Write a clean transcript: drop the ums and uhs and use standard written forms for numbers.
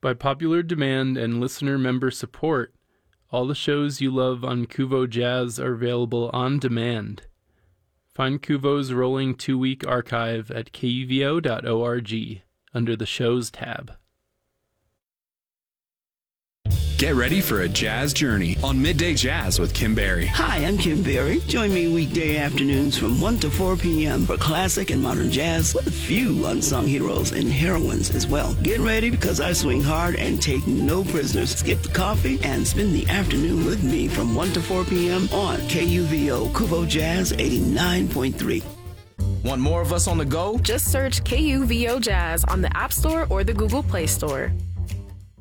By popular demand and listener member support, all the shows you love on Kuvo Jazz are available on demand. Find Kuvo's rolling 2-week archive at kuvo.org under the Shows tab. Get ready for a jazz journey on Midday Jazz with Kim Berry. Hi, I'm Kim Berry. Join me weekday afternoons from 1 to 4 p.m. for classic and modern jazz with a few unsung heroes and heroines as well. Get ready because I swing hard and take no prisoners. Skip the coffee and spend the afternoon with me from 1 to 4 p.m. on KUVO Kuvo Jazz 89.3. Want more of us on the go? Just search KUVO Jazz on the App Store or the Google Play Store.